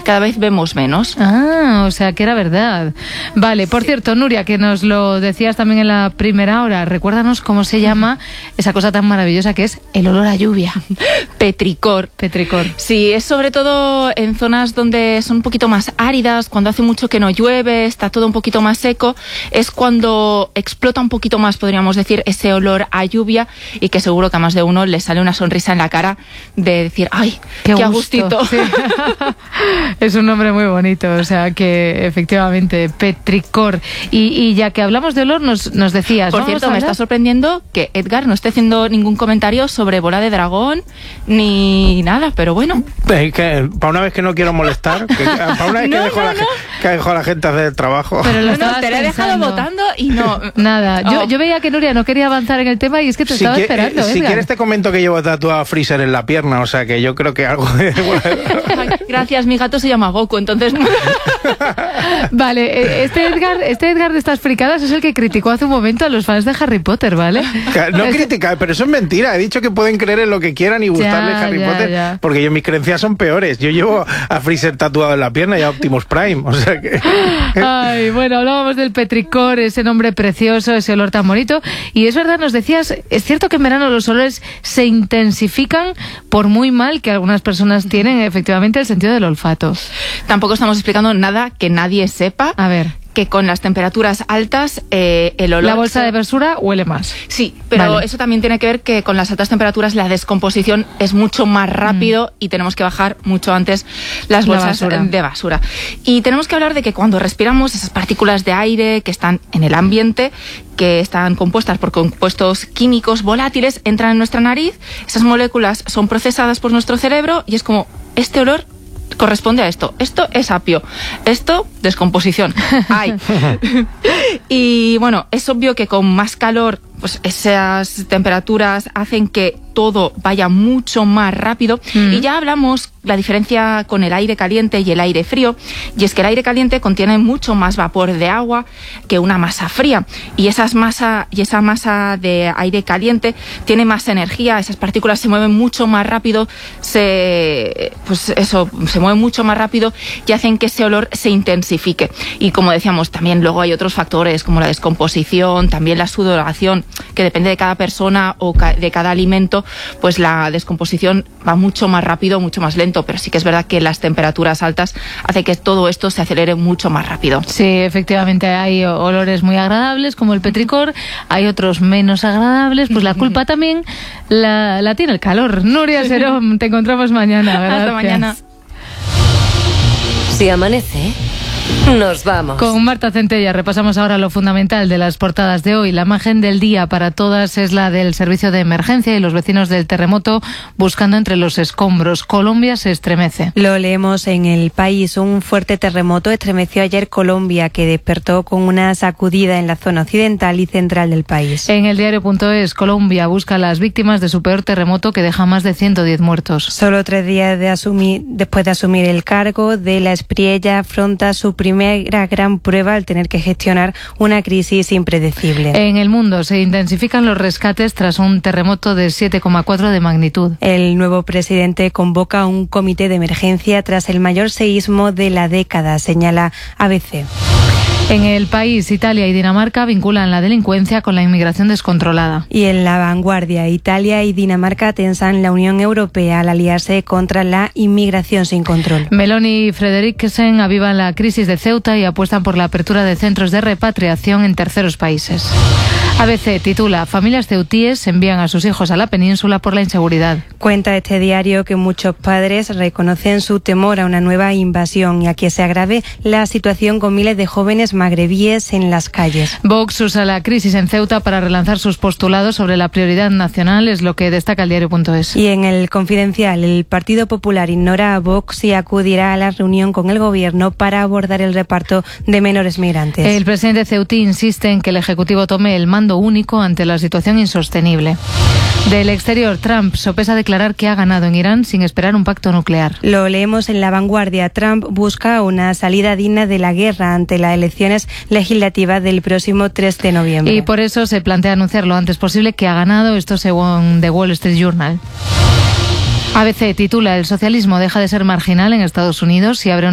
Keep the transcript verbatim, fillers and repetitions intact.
cada vez vemos menos. Ah, o sea que era verdad. Vale, por cierto, Nuria, que nos lo decías también en la primera hora, recuérdanos cómo se llama esa cosa tan maravillosa que es el olor a lluvia. Petricor. Petricor. Sí, es sobre todo en zonas donde son un poquito más áridas, cuando hace mucho que no llueve, está todo un poquito más seco, es cuando explota un poquito más, podríamos decir, ese olor a lluvia, y que seguro que a más de uno le sale una sonrisa en la cara de decir, ¡ay, qué, qué a gustito! Sí. Es un nombre muy bonito, o sea que efectivamente, petricor. Y, y ya que hablamos de olor, nos, nos decías... Por cierto, me está sorprendiendo que Edgar no esté haciendo ningún comentario sobre bola de dragón ni nada, pero bueno. Es que para una vez que no quiero molestar, que, para una vez no, que, dejo no, la, no. que dejo a la gente hacer el trabajo. Pero lo no, no, te lo he dejado votando y no... Nada, oh. yo, yo veía que Nuria no quería avanzar en el tema y es que te si estaba que, esperando, eh, Si Edgar. quieres te comento que llevo tatuado a Freezer en la pierna, o sea que yo creo que algo de... Ay, gracias, mi gato se llama Goku, entonces... Vale, este Edgar, este Edgar de estas fricadas es el que criticó hace un momento a los fans de Harry Potter, ¿vale? No critica, pero eso es mentira. He dicho que pueden creer en lo que quieran y gustarle ya, Harry ya, Potter, ya. porque yo mis creencias son peores. Yo llevo a Freezer tatuado en la pierna y a Optimus Prime, o sea que... Ay, bueno, hablábamos del petricor, ese nombre precioso, ese olor tan bonito, y es verdad, nos decías, es cierto que en verano los olores se intensifican por muy mal que algunas personas tienen efectivamente el sentido del olfato. Tampoco estamos explicando nada que nadie sepa. A ver. Que con las temperaturas altas eh, el olor... La bolsa de basura huele más. Sí, pero vale. Eso también tiene que ver que con las altas temperaturas la descomposición es mucho más rápido mm. y tenemos que bajar mucho antes las bolsas basura. de basura. Y tenemos que hablar de que cuando respiramos esas partículas de aire que están en el ambiente, que están compuestas por compuestos químicos volátiles, entran en nuestra nariz, esas moléculas son procesadas por nuestro cerebro y es como, este olor corresponde a esto, esto es apio, esto descomposición. Ay. Y bueno, es obvio que con más calor, pues esas temperaturas hacen que todo vaya mucho más rápido. Mm. Y ya hablamos la diferencia con el aire caliente y el aire frío, y es que el aire caliente contiene mucho más vapor de agua que una masa fría, y esas masa y esa masa de aire caliente tiene más energía, esas partículas se mueven mucho más rápido, se pues eso, se mueven mucho más rápido y hacen que ese olor se intensifique. Y como decíamos, también luego hay otros factores como la descomposición, también la sudoración, que depende de cada persona o de cada alimento, pues la descomposición va mucho más rápido, mucho más lento, pero sí que es verdad que las temperaturas altas hacen que todo esto se acelere mucho más rápido. Sí, efectivamente hay olores muy agradables como el petricor, hay otros menos agradables, pues la culpa también la, la tiene el calor. Nuria Serón, te encontramos mañana. Gracias. Hasta mañana. Si amanece, nos vamos. Con Marta Centella repasamos ahora lo fundamental de las portadas de hoy. La imagen del día para todas es la del servicio de emergencia y los vecinos del terremoto buscando entre los escombros. Colombia se estremece. Lo leemos en El País. Un fuerte terremoto estremeció ayer Colombia, que despertó con una sacudida en la zona occidental y central del país. En el diario punto es, Colombia busca a las víctimas de su peor terremoto que deja más de ciento diez muertos. Solo tres días de asumir, después de asumir el cargo, De la Espriella afronta su primera gran prueba al tener que gestionar una crisis impredecible. En El Mundo se intensifican los rescates tras un terremoto de siete coma cuatro de magnitud. El nuevo presidente convoca un comité de emergencia tras el mayor seísmo de la década, señala A B C. En El País, Italia y Dinamarca vinculan la delincuencia con la inmigración descontrolada. Y en La Vanguardia, Italia y Dinamarca tensan la Unión Europea al aliarse contra la inmigración sin control. Meloni y Frederiksen avivan la crisis de Ceuta y apuestan por la apertura de centros de repatriación en terceros países. A B C titula, familias ceutíes envían a sus hijos a la península por la inseguridad. Cuenta este diario que muchos padres reconocen su temor a una nueva invasión y a que se agrave la situación con miles de jóvenes magrebíes en las calles. Vox usa la crisis en Ceuta para relanzar sus postulados sobre la prioridad nacional, es lo que destaca el diario punto es. Y en El Confidencial, el Partido Popular ignora a Vox y acudirá a la reunión con el gobierno para abordar el reparto de menores migrantes. El presidente ceutí insiste en que el Ejecutivo tome el mando único ante la situación insostenible. Del exterior, Trump sopesa declarar que ha ganado en Irán sin esperar un pacto nuclear. Lo leemos en La Vanguardia. Trump busca una salida digna de la guerra ante las elecciones legislativas del próximo tres de noviembre. Y por eso se plantea anunciar lo antes posible que ha ganado, esto según The Wall Street Journal. A B C titula, el socialismo deja de ser marginal en Estados Unidos y abre